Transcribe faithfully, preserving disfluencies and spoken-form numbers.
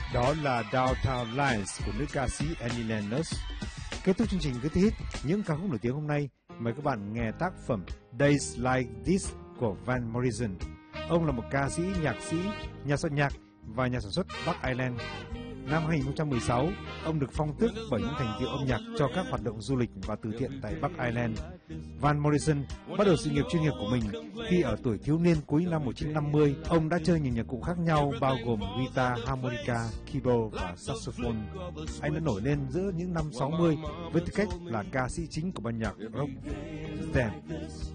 Đó là Downtown Lines của nữ ca sĩ Annie Lennox. Kết thúc chương trình với hit những ca khúc nổi tiếng hôm nay, mời các bạn nghe tác phẩm Days Like This của Van Morrison. Ông là một ca sĩ, nhạc sĩ, nhà soạn nhạc và nhà sản xuất Bắc Ireland. Năm hai không một sáu, ông được phong tước bởi những thành tựu âm nhạc cho các hoạt động du lịch và từ thiện tại Bắc Ireland. Van Morrison bắt đầu sự nghiệp chuyên nghiệp của mình khi ở tuổi thiếu niên cuối năm một nghìn chín trăm năm mươi. Ông đã chơi nhiều nhạc cụ khác nhau bao gồm guitar, harmonica, keyboard và saxophone. Anh đã nổi lên giữa những năm sáu mươi với tư cách là ca sĩ chính của ban nhạc rock. Then